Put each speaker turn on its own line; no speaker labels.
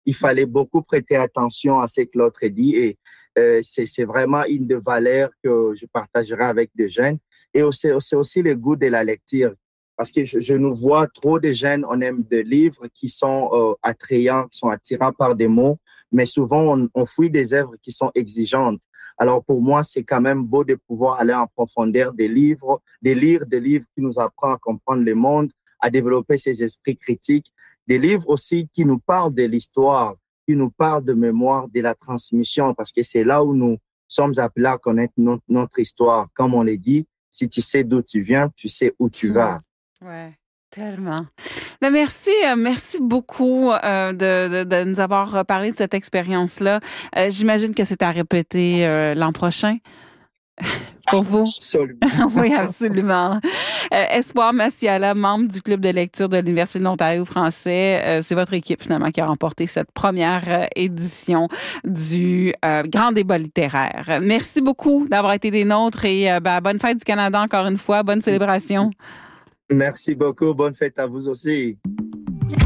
il fallait beaucoup prêter attention à ce que l'autre dit et c'est vraiment une des valeurs que je partagerai avec des jeunes. Et c'est aussi le goût de la lecture. Parce que je nous vois trop de jeunes, on aime des livres qui sont attrayants, qui sont attirants par des mots, mais souvent on fuit des œuvres qui sont exigeantes. Alors pour moi, c'est quand même beau de pouvoir aller en profondeur des livres, de lire des livres qui nous apprennent à comprendre le monde, à développer ses esprits critiques, des livres aussi qui nous parlent de l'histoire, qui nous parlent de mémoire, de la transmission, parce que c'est là où nous sommes appelés à connaître notre histoire. Comme on l'a dit, si tu sais d'où tu viens, tu sais où tu vas.
Ouais, tellement. Ben, merci beaucoup de nous avoir parlé de cette expérience-là. J'imagine que c'est à répéter l'an prochain pour vous.
Absolument.
Oui, absolument. Espoir Massiala, membre du club de lecture de l'Université de l'Ontario français. C'est votre équipe finalement qui a remporté cette première édition du Grand Débat littéraire. Merci beaucoup d'avoir été des nôtres et bonne fête du Canada encore une fois. Bonne célébration.
Merci beaucoup. Bonne fête à vous aussi.